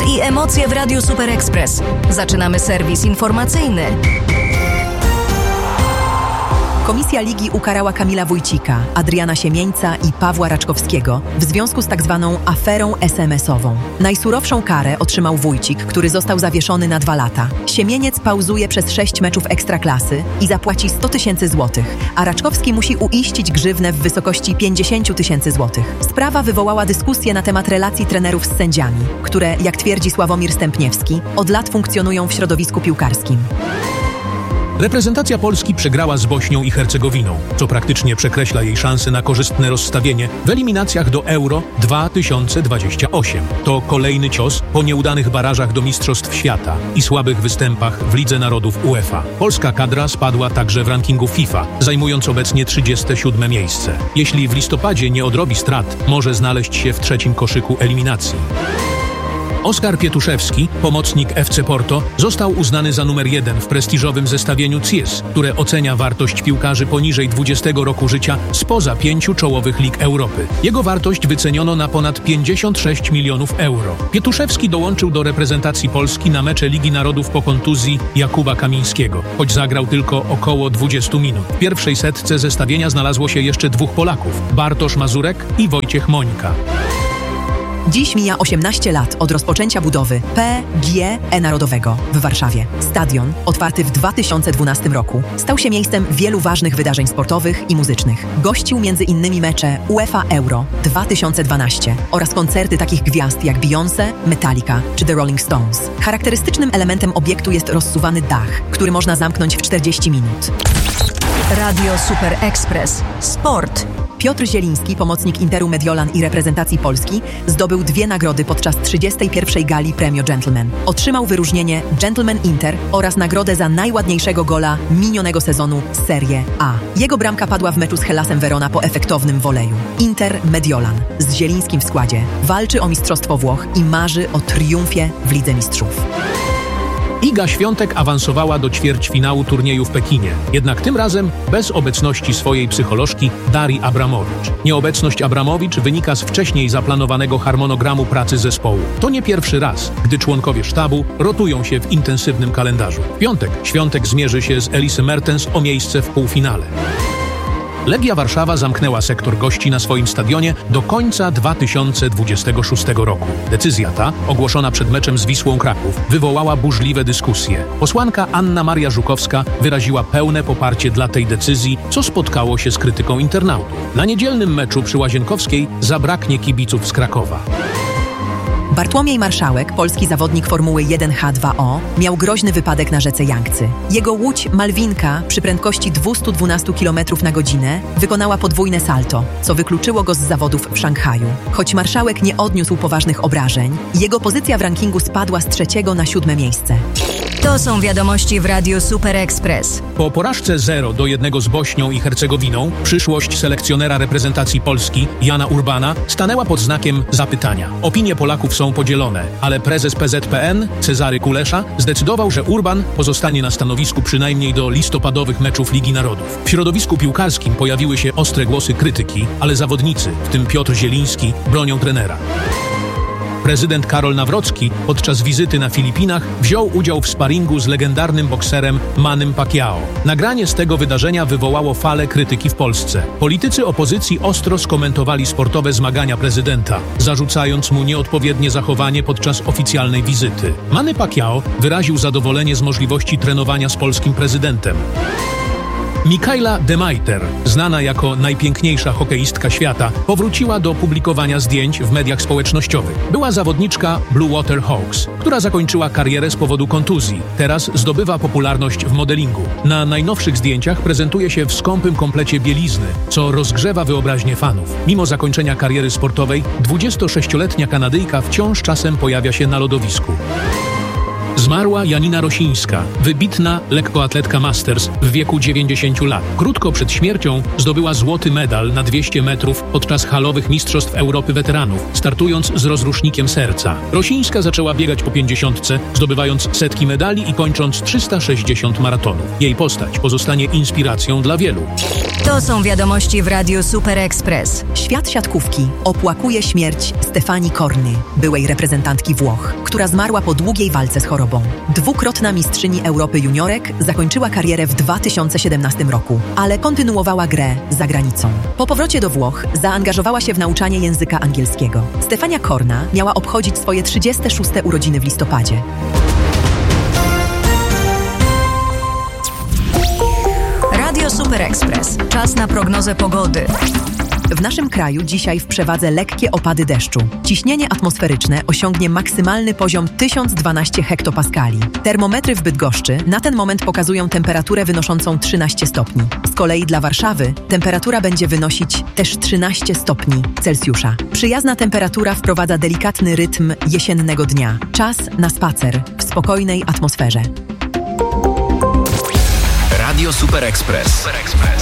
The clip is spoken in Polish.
i emocje w Radiu Super Express. Zaczynamy serwis informacyjny. Komisja Ligi ukarała Kamila Wójcika, Adriana Siemieńca i Pawła Raczkowskiego w związku z tak zwaną aferą SMS-ową. Najsurowszą karę otrzymał Wójcik, który został zawieszony na 2 lata. Siemieniec pauzuje przez 6 meczów Ekstraklasy i zapłaci 100 000 złotych, a Raczkowski musi uiścić grzywnę w wysokości 50 000 złotych. Sprawa wywołała dyskusję na temat relacji trenerów z sędziami, które, jak twierdzi Sławomir Stępniewski, od lat funkcjonują w środowisku piłkarskim. Reprezentacja Polski przegrała z Bośnią i Hercegowiną, co praktycznie przekreśla jej szanse na korzystne rozstawienie w eliminacjach do Euro 2028. To kolejny cios po nieudanych barażach do Mistrzostw Świata i słabych występach w Lidze Narodów UEFA. Polska kadra spadła także w rankingu FIFA, zajmując obecnie 37. miejsce. Jeśli w listopadzie nie odrobi strat, może znaleźć się w 3. koszyku eliminacji. Oskar Pietuszewski, pomocnik FC Porto, został uznany za numer 1 w prestiżowym zestawieniu CIES, które ocenia wartość piłkarzy poniżej 20 roku życia spoza 5 czołowych lig Europy. Jego wartość wyceniono na ponad 56 milionów euro. Pietuszewski dołączył do reprezentacji Polski na mecze Ligi Narodów po kontuzji Jakuba Kamińskiego, choć zagrał tylko około 20 minut. W pierwszej setce zestawienia znalazło się jeszcze 2 Polaków – Bartosz Mazurek i Wojciech Mońka. Dziś mija 18 lat od rozpoczęcia budowy PGE Narodowego w Warszawie. Stadion, otwarty w 2012 roku, stał się miejscem wielu ważnych wydarzeń sportowych i muzycznych. Gościł m.in. mecze UEFA Euro 2012 oraz koncerty takich gwiazd jak Beyoncé, Metallica czy The Rolling Stones. Charakterystycznym elementem obiektu jest rozsuwany dach, który można zamknąć w 40 minut. Radio Super Express. Sport. Piotr Zieliński, pomocnik Interu Mediolan i reprezentacji Polski, zdobył 2 nagrody podczas 31. gali Premio Gentleman. Otrzymał wyróżnienie Gentleman Inter oraz nagrodę za najładniejszego gola minionego sezonu Serie A. Jego bramka padła w meczu z Hellasem Verona po efektownym woleju. Inter Mediolan z Zielińskim w składzie walczy o Mistrzostwo Włoch i marzy o triumfie w Lidze Mistrzów. Iga Świątek awansowała do ćwierćfinału turnieju w Pekinie. Jednak tym razem bez obecności swojej psycholożki Darii Abramowicz. Nieobecność Abramowicz wynika z wcześniej zaplanowanego harmonogramu pracy zespołu. To nie pierwszy raz, gdy członkowie sztabu rotują się w intensywnym kalendarzu. W piątek Świątek zmierzy się z Elise Mertens o miejsce w półfinale. Legia Warszawa zamknęła sektor gości na swoim stadionie do końca 2026 roku. Decyzja ta, ogłoszona przed meczem z Wisłą Kraków, wywołała burzliwe dyskusje. Posłanka Anna Maria Żukowska wyraziła pełne poparcie dla tej decyzji, co spotkało się z krytyką internautów. Na niedzielnym meczu przy Łazienkowskiej zabraknie kibiców z Krakowa. Bartłomiej Marszałek, polski zawodnik Formuły 1H2O, miał groźny wypadek na rzece Jangtzy. Jego łódź Malwinka przy prędkości 212 km na godzinę wykonała podwójne salto, co wykluczyło go z zawodów w Szanghaju. Choć Marszałek nie odniósł poważnych obrażeń, jego pozycja w rankingu spadła z 3. na 7. miejsce. To są wiadomości w Radiu Super Express. Po porażce 0-1 z Bośnią i Hercegowiną przyszłość selekcjonera reprezentacji Polski Jana Urbana stanęła pod znakiem zapytania. Opinie Polaków są podzielone, ale prezes PZPN Cezary Kulesza zdecydował, że Urban pozostanie na stanowisku przynajmniej do listopadowych meczów Ligi Narodów. W środowisku piłkarskim pojawiły się ostre głosy krytyki, ale zawodnicy, w tym Piotr Zieliński, bronią trenera. Prezydent Karol Nawrocki podczas wizyty na Filipinach wziął udział w sparingu z legendarnym bokserem Mannym Pacquiao. Nagranie z tego wydarzenia wywołało falę krytyki w Polsce. Politycy opozycji ostro skomentowali sportowe zmagania prezydenta, zarzucając mu nieodpowiednie zachowanie podczas oficjalnej wizyty. Manny Pacquiao wyraził zadowolenie z możliwości trenowania z polskim prezydentem. Mikaela Demajter, znana jako najpiękniejsza hokeistka świata, powróciła do publikowania zdjęć w mediach społecznościowych. Była zawodniczka Blue Water Hawks, która zakończyła karierę z powodu kontuzji. Teraz zdobywa popularność w modelingu. Na najnowszych zdjęciach prezentuje się w skąpym komplecie bielizny, co rozgrzewa wyobraźnię fanów. Mimo zakończenia kariery sportowej, 26-letnia Kanadyjka wciąż czasem pojawia się na lodowisku. Zmarła Janina Rosińska, wybitna lekkoatletka masters w wieku 90 lat. Krótko przed śmiercią zdobyła złoty medal na 200 metrów podczas halowych Mistrzostw Europy Weteranów, startując z rozrusznikiem serca. Rosińska zaczęła biegać po 50, zdobywając setki medali i kończąc 360 maratonów. Jej postać pozostanie inspiracją dla wielu. To są wiadomości w Radiu Super Express. Świat siatkówki opłakuje śmierć Stefanii Corny, byłej reprezentantki Włoch, która zmarła po długiej walce z chorobą. Dwukrotna mistrzyni Europy juniorek zakończyła karierę w 2017 roku, ale kontynuowała grę za granicą. Po powrocie do Włoch zaangażowała się w nauczanie języka angielskiego. Stefania Corna miała obchodzić swoje 36. urodziny w listopadzie. Radio Super Express. Czas na prognozę pogody. W naszym kraju dzisiaj w przewadze lekkie opady deszczu. Ciśnienie atmosferyczne osiągnie maksymalny poziom 1012 hektopaskali. Termometry w Bydgoszczy na ten moment pokazują temperaturę wynoszącą 13 stopni. Z kolei dla Warszawy temperatura będzie wynosić też 13 stopni Celsjusza. Przyjazna temperatura wprowadza delikatny rytm jesiennego dnia. Czas na spacer w spokojnej atmosferze. Radio Super Express.